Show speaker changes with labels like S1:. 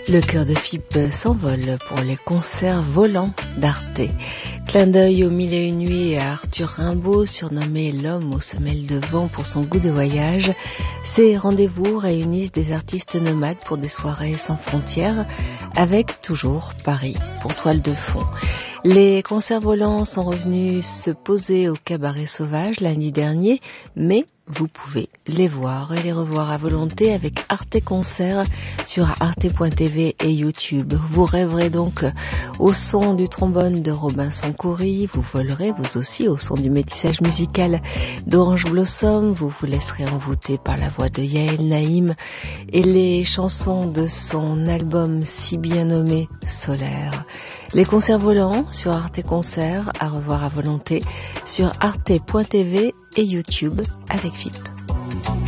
S1: Le cœur de FIP s'envole pour les concerts volants d'Arte. Clin d'œil aux mille et une nuits et à Arthur Rimbaud, surnommé l'homme aux semelles de vent pour son goût de voyage. Ces rendez-vous réunissent des artistes nomades pour des soirées sans frontières, avec toujours Paris pour toile de fond. Les concerts volants sont revenus se poser au Cabaret Sauvage lundi dernier, mais vous pouvez les voir et les revoir à volonté avec Arte Concert sur arte.tv et YouTube. Vous rêverez donc au son du trombone de Robinson Coury, vous volerez vous aussi au son du métissage musical d'Orange Blossom, vous vous laisserez envoûter par la voix de Yael Naïm et les chansons de son album si bien nommé Solaire. Les concerts volants sur Arte Concert, à revoir à volonté sur arte.tv et YouTube avec FIP.